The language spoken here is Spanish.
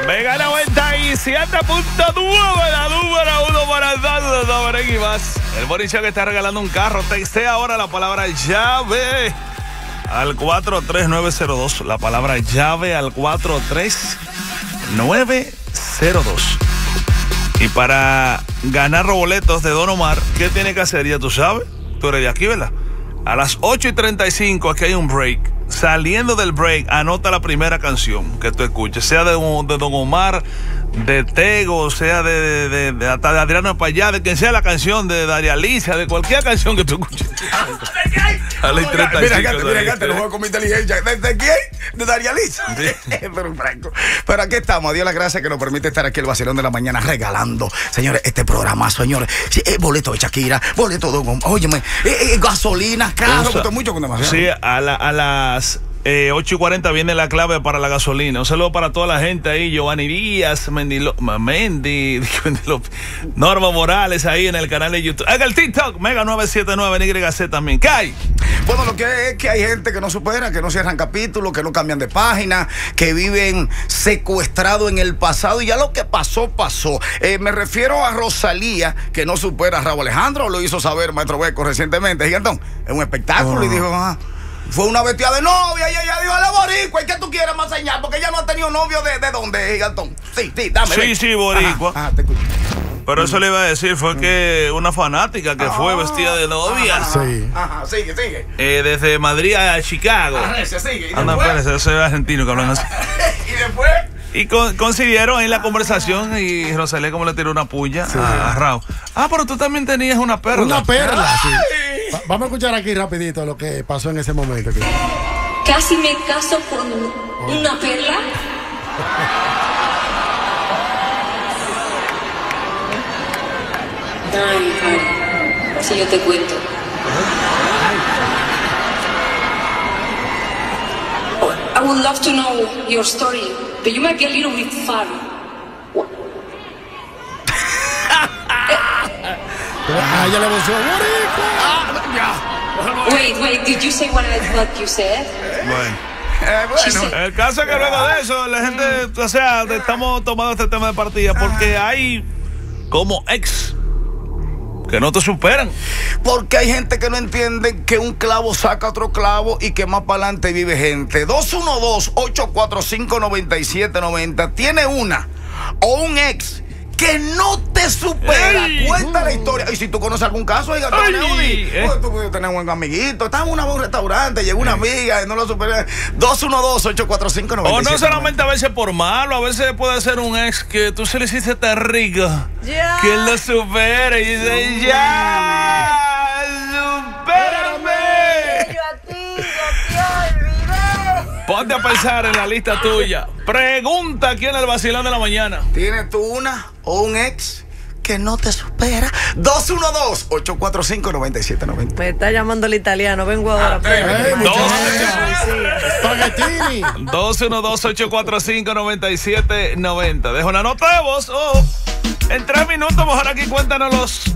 Mega 97.9, la número 1 para todos, Dominic y más. El Morning Show que está regalando un carro. Textea ahora la palabra llave al 43902. La palabra llave al 43902. Y para ganar los boletos de Don Omar, ¿qué tiene que hacer? Ya tú sabes, tú eres de aquí, ¿verdad? A las 8:35 aquí hay un break. Saliendo del break, anota la primera canción que tú escuches, sea de Don Omar, de Tego, sea de hasta de Adriano Payá, de quien sea la canción, de Daria Alicia, de cualquier canción que tú escuches. A las 35. Mira, te lo juego con mi inteligencia. ¿De quién? De Daria Alicia. Sí. Pero aquí estamos. Dios las gracias que nos permite estar aquí el vacilón de la mañana regalando, señores, este programazo, señores. Sí, boleto de Shakira, boleto de óyeme, gasolina, carro, que mucho con demasiado. Sí, a las 8:40 viene la clave para la gasolina. Un saludo para toda la gente ahí. Giovanni Díaz, Norma Morales ahí en el canal de YouTube. Haga el TikTok, Mega 979 NYC también. ¿Qué hay? Bueno, lo que es que hay gente que no supera, que no cierran capítulos, que no cambian de página, que viven secuestrados en el pasado y ya lo que pasó, pasó. Me refiero a Rosalía, que no supera a Raúl Alejandro, lo hizo saber Maestro Beco recientemente, Gigantón, en un espectáculo y dijo, fue una vestida de novia y ella dijo, la boricua, ¿y qué tú quieres más señal? Porque ella no ha tenido novio de dónde, Gigantón. Sí, dame. Sí, sí, boricua. Ajá, te escucho. Pero eso le iba a decir, fue que una fanática que fue vestida de novia. Sí. Ajá, sigue. Desde Madrid a Chicago. Sigue. Anda, espérese, yo soy argentino que hablan así. ¿Y después? Y consiguieron ahí la conversación y Rosalía como le tiró una puya a Raúl. Pero tú también tenías una perla. Una perla, sí. Vamos a escuchar aquí rapidito lo que pasó en ese momento. Casi me caso con una perla. Ay, si yo te cuento. I would love to know your story, but you might be a little bit far. Ella le gustó. Wait, did you say what I thought you said? Bueno, el caso es que luego de eso, la gente, o sea, estamos tomando este tema de partida porque hay como ex que no te superan. Porque hay gente que no entiende que un clavo saca otro clavo y que más para adelante vive gente. 212-845-9790. Tiene una o un ex que no te supera. Cuenta la historia. Y si tú conoces algún caso, tú puedes tener un amiguito. Estás en un restaurante, llegó una amiga y no lo supera. 212-845-9790. O no solamente a veces por malo, a veces puede ser un ex que tú se le hiciste tan rico que él lo supera y dice, ya, supérame. Yo a ti, yo te olvidé. Ponte a pensar en la lista tuya. Pregunta aquí en el vacilón de la mañana. ¿Tienes tú una o un ex que no te supera? 212-845-9790. Me está llamando el italiano, vengo ahora. 212-845-9790. Deja una nota de voz. En 3 minutos, mejor aquí cuéntanos los